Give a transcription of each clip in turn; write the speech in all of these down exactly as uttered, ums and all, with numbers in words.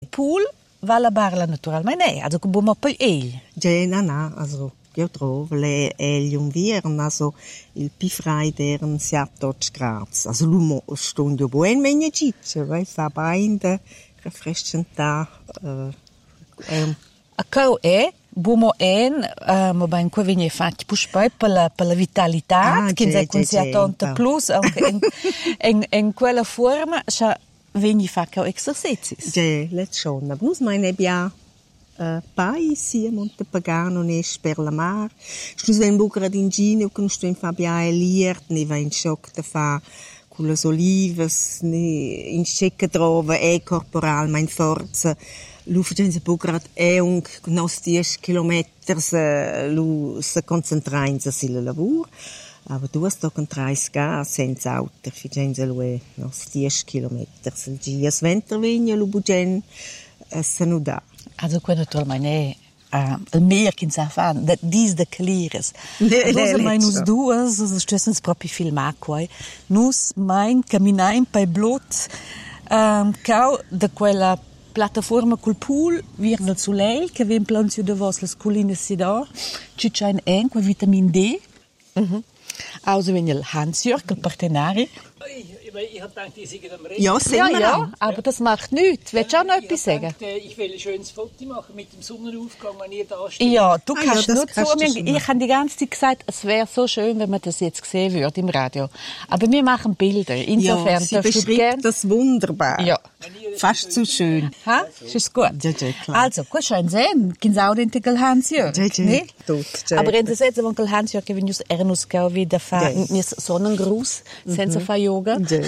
pool va la barla naturalmente ne, also che bumo poi egl. Ja, na, na, also, io trovo, le è l'invierno, also, il più freddo erano siettotto gradi. Also, l'uomo stondio buon menia ciccia, vai, fa bain refrescenta, uh, um. A cau è, bumo en, uh, ma ben qua viene fatti puspoi per la, per la vitalità, ah, che è con settanta plus, anche in, in, in quella forma, cioè, viene fatto esercizi. Ja, let's schon. Aber nus meine abbia uh, pai sia Montepagano ne per la mar. Stus ven bucra d'ingine, che nus ven fa bia eliert, ne va in shock da fa con le olivas, ne in scecca trova e corporal mein forza. Lu facendo bucra è un nos dieci chilometri lu se concentrainza sul lavoro. Aber du hast doch ein dreißig Grad senza auto, facendo lui nos dieci chilometri. Il gias ventervegna lu bugen se nu da. Also qua naturalmente uh, il meer che sa fa, da dis de calires. Nus mai nus duas, es stössen proprio filmar qua. Nus mein camminain per blut um, cau da quella piattaforma col pool, vir del soleil, che vem planzio de vos las colline si da, ci c'è un en, qua vitamin D. Mhm. Also wenn ihr Hans-Jörg, der Partenari. Ich habe gedacht, die sagen am Reden. Ja, ja, ja, aber das macht nichts. Willst du auch noch etwas sagen? Ich will ein schönes Foto machen mit dem Sonnenaufgang, wenn ihr da steht. Ja, du ah, kannst ja, nur kannst zu mir. Ich habe die ganze Zeit gesagt, es wäre so schön, wenn man das jetzt sehen würde im Radio. Aber wir machen Bilder. Insofern ja, sie darfst du beschreibt gern... das wunderbar. Ja. Fast zu schön. Ha? Ist gut. Ja, ja, klar. Also, qua schön sehen. Kins auch den Onkel Hans-Jörg. Ja, ja, ne? tot, ja. Aber in der Sätze, Onkel Hans-Jörg, wenn wir uns wieder fahren, Ja. Sonnengruß, senza fare yoga. Ja.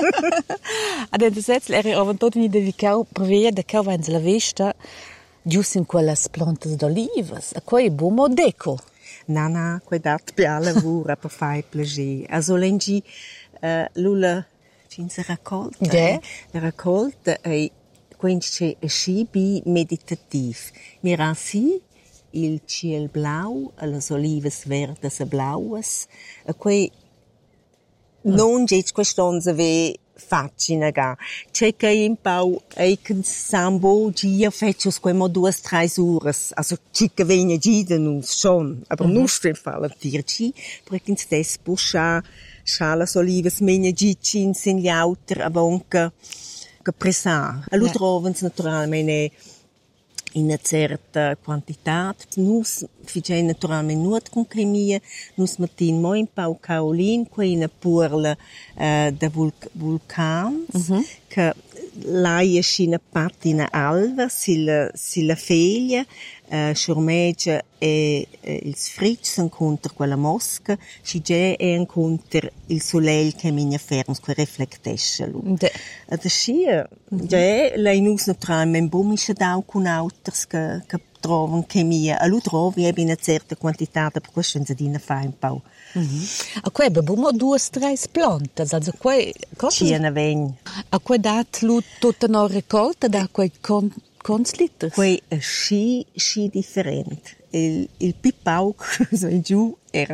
Ad in der Sätze, er avon tot in de vicau, previa de cau vens la vista, gius in quelles plantas d'olivas. A qua è bumo deco. Na, na, quei dat pia lavora per fare piacere. Also, lengi, uh, lula, cinse raccolta. Ja. Eh? La raccolta è, quindi è scibi meditativ. Mira sì, il ciel blau, le olivas verdes e blauas, e quei mm. non c'è quest'onza ve faccina ga. C'è che in pau e che sambo gia faccio quemo due tre ore, also c'è che viene gida nus schon, aber mm-hmm. nus per fare tirci, perché in stes buscia schala olivas menia gicin sin gli auter avonca che presa. A lu yeah. trovans naturalmente in una certa quantità. Nus facciamo naturalmente nuot con chemia, nus mattin mo in pau caolin, qua in a purla uh, da vulc- vulcans, mm-hmm. che laia scina patina alva, sila, sila feglia, uh, schurmegia e uh, il fritz incontra quella mosca, si già è incontra il soleil che mi fermo, che riflettesce lui. De. Ad scia, già lei nus naturalmente bumisce dau con auters che, che trovano chemia, a lui trovi ebbe una certa quantità, per questo non si dina fa un po'. Mm-hmm. A qua abbiamo due o tre piante, also qua... Ci ne vegn. A qua dat lu tutta una raccolta da quei con, consliters? Qua è sci, sci differente. Il, il pipau, so giù, era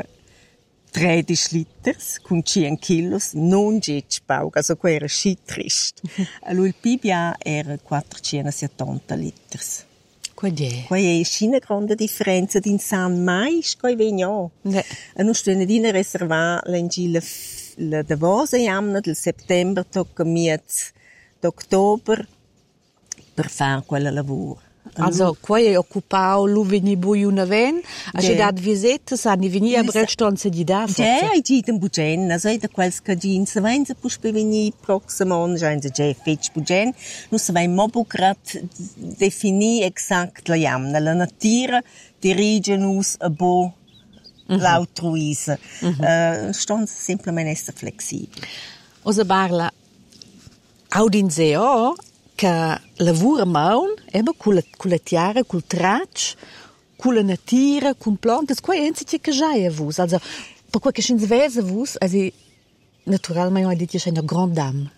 tredici liters, con cinque chilos, non dieci pau, also qua era sci trist. Allora il pibia era quattrocentosettanta liters. Qua è? Qua è una grande differenza in San Mais, qua è no. Ne. E noi stiamo a riservare l'engile la Davose jamna del settembre tocca miez d'ottobre per fare quel lavoro. Also, qua è occupato l'uveni bui una ven, a c'è dat visette, sa ni venia a brestanza di da. Ja, i git en bugen, also da quels cadin, se vain se pus pe veni proximon, jain se je fetch bugen, nu se vain mobu grad defini exact la jamna, la natura dirige nus a bo mm-hmm. l'altruise. Mm-hmm. Uh, ston simplement essere flexibile. Osa parla audin seo che lavora maun, eba con la tiara, col traccio, con la natura, con piante, qua è anzi che già è vus, also per quel che si svese vus, also naturalmente ho detto che è una grande dame.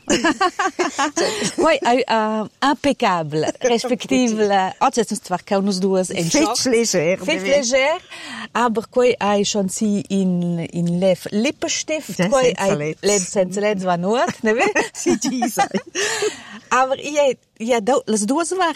Poi è uh, impeccable, rispettive, oggi sono zwar kaunus duas in shock. Fetch leger. Fetch leger, aber poi è schon si in in lev Lippenstift, poi è lev senza lev va nuot, ne ve? Si ci sai. Aber ich, ja, da, las duas war